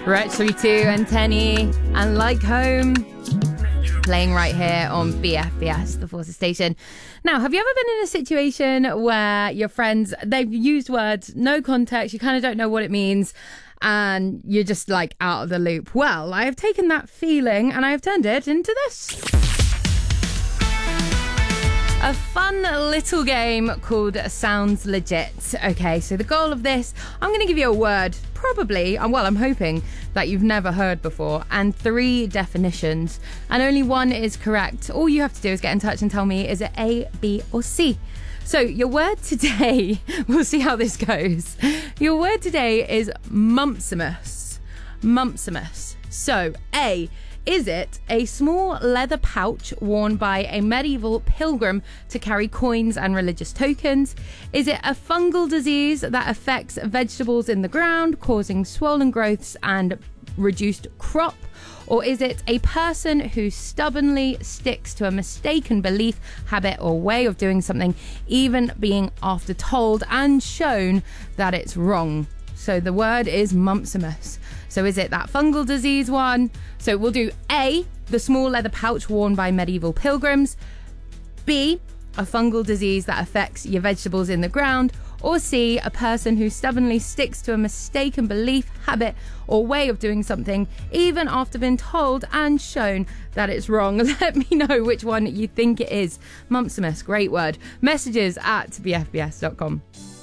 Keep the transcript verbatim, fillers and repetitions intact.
Retro two and Tenny and Like Home playing right here on B F B S, the Forces station. Now, have you ever been in a situation where your friends, they've used words, no context, you kind of don't know what it means, and you're just like out of the loop? Well, I have taken that feeling and I have turned it into this. A fun little game called Sounds Legit. Okay, so the goal of this, I'm going to give you a word, probably, well, I'm hoping that you've never heard before, and three definitions, and only one is correct. All you have to do is get in touch and tell me, is it A, B, or C? So your word today, we'll see how this goes. Your word today is Mumpsimus. Mumpsimus. So, A, is it a small leather pouch worn by a medieval pilgrim to carry coins and religious tokens? Is it a fungal disease that affects vegetables in the ground, causing swollen growths and reduced crop? Or is it a person who stubbornly sticks to a mistaken belief, habit, or way of doing something, even being after told and shown that it's wrong? So the word is Mumpsimus. So is it that fungal disease one? So we'll do A, the small leather pouch worn by medieval pilgrims. B, a fungal disease that affects your vegetables in the ground. Or C, a person who stubbornly sticks to a mistaken belief, habit, or way of doing something, even after being told and shown that it's wrong. Let me know which one you think it is. Mumpsimus, great word. Messages at b f b s dot com.